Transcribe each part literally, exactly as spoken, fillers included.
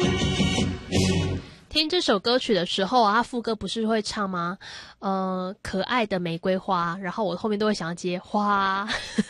听这首歌曲的时候啊，副歌不是会唱吗？呃，可爱的玫瑰花，然后我后面都会想要接花，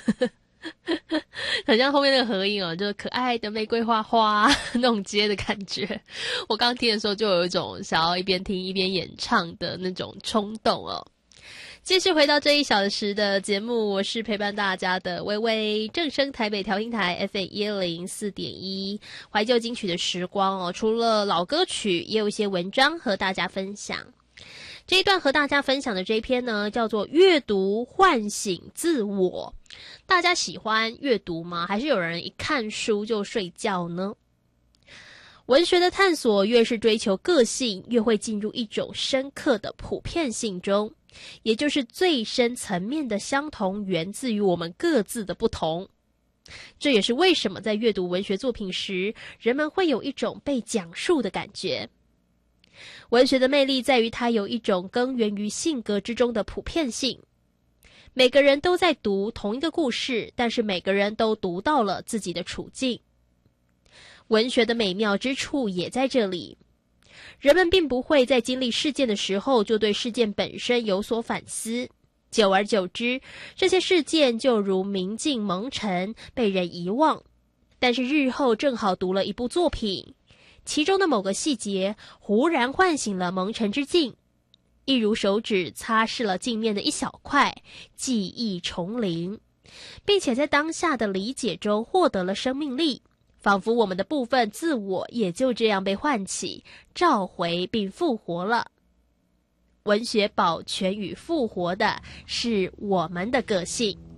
很像后面那个合音哦，就是可爱的玫瑰花花那种接的感觉。我刚听的时候就有一种想要一边听一边演唱的那种冲动哦。继续回到这一小时的节目，我是陪伴大家的微微，正声台北调音台 F M 一零四点一，怀旧金曲的时光哦。除了老歌曲，也有一些文章和大家分享。这一段和大家分享的这一篇呢，叫做阅读唤醒自我。大家喜欢阅读吗？还是有人一看书就睡觉呢？文学的探索越是追求个性，越会进入一种深刻的普遍性中，也就是最深层面的相同源自于我们各自的不同。这也是为什么在阅读文学作品时，人们会有一种被讲述的感觉。文学的魅力在于它有一种根源于性格之中的普遍性。每个人都在读同一个故事，但是每个人都读到了自己的处境。文学的美妙之处也在这里。人们并不会在经历事件的时候就对事件本身有所反思，久而久之，这些事件就如明镜蒙尘，被人遗忘。但是日后正好读了一部作品，其中的某个细节忽然唤醒了蒙尘之境，一如手指擦拭了镜面的一小块，记忆重临，并且在当下的理解中获得了生命力。仿佛我们的部分自我也就这样被唤起、召回并复活了。文学保全与复活的是我们的个性。